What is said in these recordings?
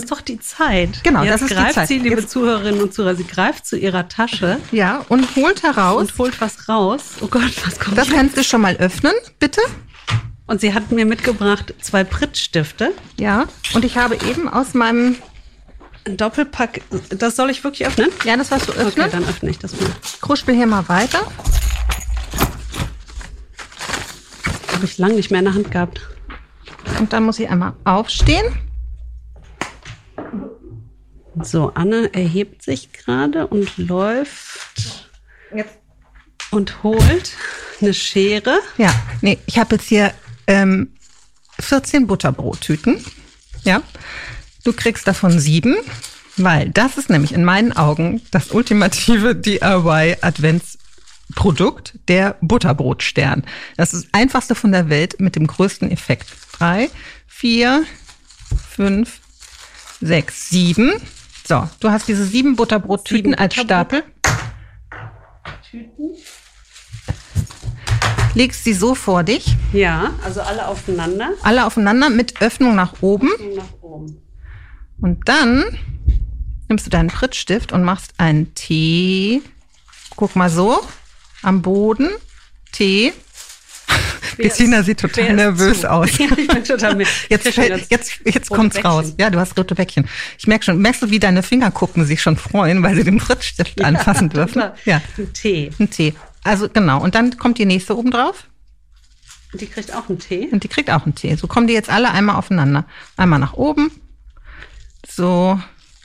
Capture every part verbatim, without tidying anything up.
ist doch die Zeit. Genau, Jetzt das ist greift die Zeit. sie, liebe Jetzt, Zuhörerinnen und Zuhörer, sie greift zu ihrer Tasche. Ja, und holt heraus. Und holt was raus. Oh Gott, was kommt Das jetzt? kannst du schon mal öffnen, bitte. Und sie hat mir mitgebracht zwei Pritt-Stifte. Ja, und ich habe eben aus meinem... Ein Doppelpack. Das soll ich wirklich öffnen? Ja, das was du öffnen. Okay, dann öffne ich das mal. Kruspel hier mal weiter. Habe ich lange nicht mehr in der Hand gehabt. Und dann muss ich einmal aufstehen. So, Anne erhebt sich gerade und läuft Jetzt. und holt eine Schere. Ja, nee, ich habe jetzt hier ähm, vierzehn Butterbrottüten. Ja, du kriegst davon sieben, weil das ist nämlich in meinen Augen das ultimative D I Y-Adventsprodukt, der Butterbrotstern. Das ist das einfachste von der Welt mit dem größten Effekt. Drei, vier, fünf, sechs, sieben. So, du hast diese sieben Butterbrottüten als Stapel. Tüten. Legst sie so vor dich. Ja, also alle aufeinander. Alle aufeinander mit Öffnung nach oben. Nach oben. Und dann nimmst du deinen Prittstift und machst einen T. Guck mal so, am Boden. T. Bettina sieht total nervös zu? aus. Ja, ich bin total Jetzt, fällt, jetzt, jetzt kommt's raus. Ja, du hast rote Bäckchen. Ich merke schon, merkst du, wie deine Fingerkuppen sich schon freuen, weil sie den Prittstift ja, anfassen dürfen? Klar. Ja. Ein T. Ein T. Also genau. Und dann kommt die nächste oben drauf. Und die kriegt auch einen T. Und die kriegt auch einen T. So kommen die jetzt alle einmal aufeinander. Einmal nach oben. So.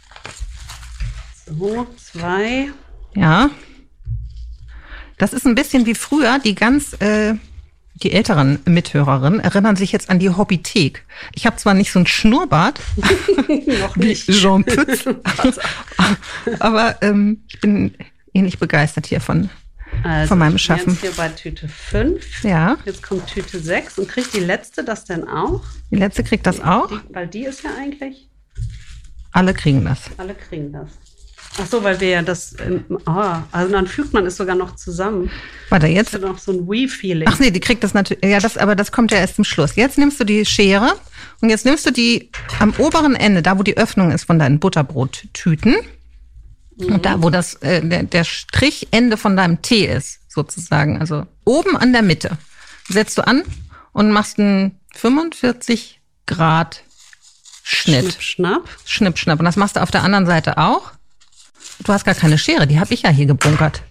So, zwei. Ja. Das ist ein bisschen wie früher, die ganz, äh, die älteren Mithörerinnen erinnern sich jetzt an die Hobbythek. Ich habe zwar nicht so ein Schnurrbart, noch nicht. wie Jean Pütz, aber ähm, ich bin ähnlich begeistert hier von, also, von meinem ich bin Schaffen. jetzt hier bei Tüte fünf. Ja. Jetzt kommt Tüte sechs und kriegt die letzte das denn auch? Die letzte kriegt das auch? Die, weil die ist ja eigentlich... Alle kriegen das. Alle kriegen das. Ach so, weil wir ja das, ähm, oh, also dann fügt man es sogar noch zusammen. Warte, jetzt. Das ist ja noch so ein Wii-Feeling. Ach nee, die kriegt das natürlich, ja, das, aber das kommt ja erst zum Schluss. Jetzt nimmst du die Schere und jetzt nimmst du die am oberen Ende, da wo die Öffnung ist von deinen Butterbrottüten, mhm. und da wo das, äh, der, der Strichende von deinem T ist, sozusagen, also oben an der Mitte, setzt du an und machst einen fünfundvierzig Grad Schnitt. Schnipp, schnapp. Schnipp, schnapp. Und das machst du auf der anderen Seite auch. Du hast gar keine Schere, die habe ich ja hier gebunkert.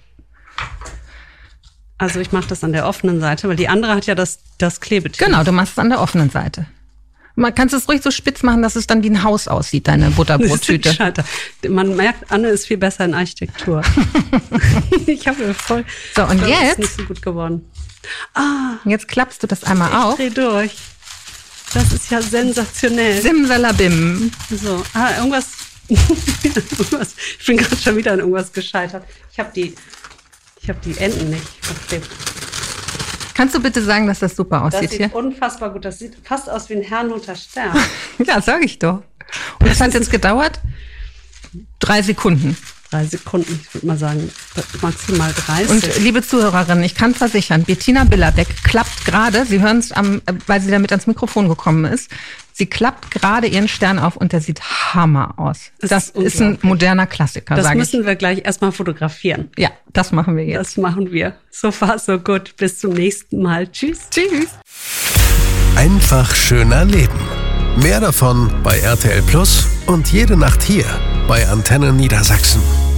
Also ich mache das an der offenen Seite, weil die andere hat ja das, das Klebetücher. Genau, du machst es an der offenen Seite. Man kann es ruhig so spitz machen, dass es dann wie ein Haus aussieht, deine Butterbrottüte. Man merkt, Anne ist viel besser in Architektur. Ich habe voll... So, und glaub, jetzt? Ist nicht so gut geworden. Ah, jetzt klappst du das einmal ich auf. dreh durch. Das ist ja sensationell. Simsalabim. So, ah, irgendwas... irgendwas. Ich bin gerade schon wieder an irgendwas gescheitert. Ich habe die, ich habe die Enden nicht verklebt. Kannst du bitte sagen, dass das super aussieht Das sieht hier? unfassbar gut. Das sieht fast aus wie ein Herrnhuter Stern. Ja, sag ich doch. Und das hat jetzt gedauert drei Sekunden. Drei Sekunden, ich würde mal sagen, maximal dreißig. Und liebe Zuhörerinnen, ich kann versichern, Bettina Billerbeck klappt gerade, Sie hören es, am, weil sie damit ans Mikrofon gekommen ist, sie klappt gerade ihren Stern auf und der sieht Hammer aus. Das, das ist, ist ein moderner Klassiker, das sage ich. Das müssen wir gleich erstmal fotografieren. Ja, das machen wir jetzt. Das machen wir. So far, so gut. Bis zum nächsten Mal. Tschüss. Tschüss. Einfach schöner Leben. Mehr davon bei R T L Plus und jede Nacht hier bei Antenne Niedersachsen.